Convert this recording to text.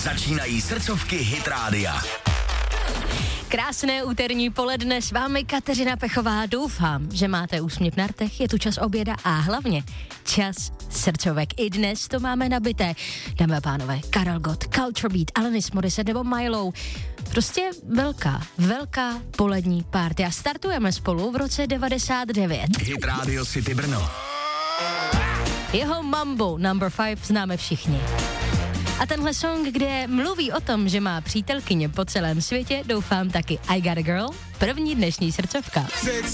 Začínají srdcovky Hit Rádia. Krásné úterní poledne, s vámi Kateřina Pechová. Doufám, že máte úsměv na rtech, je tu čas oběda a hlavně čas srdcovek. I dnes to máme nabité. Dámy a pánové, Karel Gott, Culture Beat, Alanis Morissette nebo Milo. Prostě velká polední party. A startujeme spolu v roce 99. Hit Radio City Brno. Jeho Mambo Number 5 známe všichni. A tenhle song, kde mluví o tom, že má přítelkyně po celém světě, doufám taky I Got a Girl, první dnešní srdcovka.